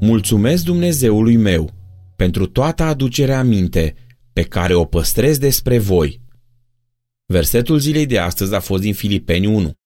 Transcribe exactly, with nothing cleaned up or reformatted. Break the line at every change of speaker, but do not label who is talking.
mulțumesc Dumnezeului meu pentru toată aducerea aminte pe care o păstrez despre voi. Versetul zilei de astăzi a fost din Filipeni unu.